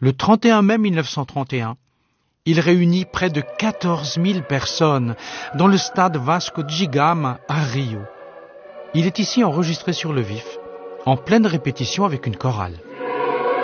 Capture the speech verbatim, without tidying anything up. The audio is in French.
Le trente et un mai mille neuf cent trente et un, il réunit près de quatorze mille personnes dans le stade Vasco da Gama à Rio. Il est ici enregistré sur le vif, en pleine répétition avec une chorale.